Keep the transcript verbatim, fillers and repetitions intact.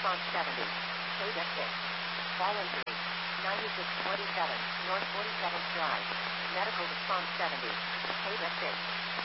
response seventy. Code at six. Fall injury. ninety-six twenty-seven, North forty-seventh Drive. Medical response seventy. Code at six.